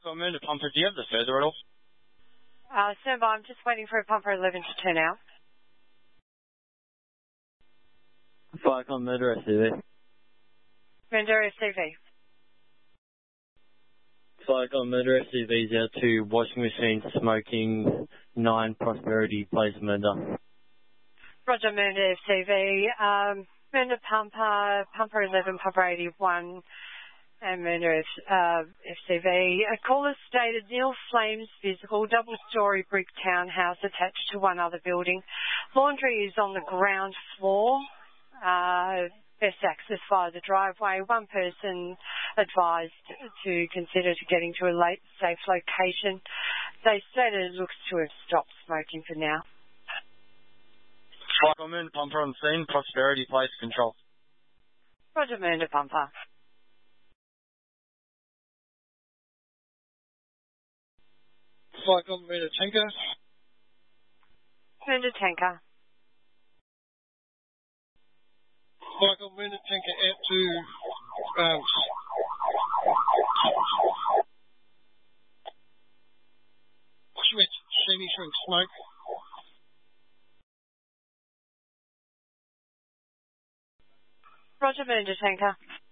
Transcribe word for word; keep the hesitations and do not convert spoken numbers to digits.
I'm in to Pumper. Do you have the further at all? Uh, stand by. I'm just waiting for a Pumper eleven to turn out. Cyclone Murder S C V. Murder S C V. Cyclone Murder S C V's out to washing machine smoking nine Prosperity Place Murder. Roger, Murder S C V. Um, Murder Pumper, Pumper eleven, Pumper eighty-one, and Murder uh, F C V. A caller stated nil flames visible, double-storey brick townhouse attached to one other building. Laundry is on the ground floor. Uh, best access via the driveway. One person advised to consider to getting to a late safe location. They said it looks to have stopped smoking for now. I'm in Pumper on scene. Prosperity Place Control. Roger, Murder Pumper. Cyclone Murder Tanker. Murder Tanker. Cyclone Murder Tanker out to um, Switch, semi-shrink smoke. Roger, Murder Tanker.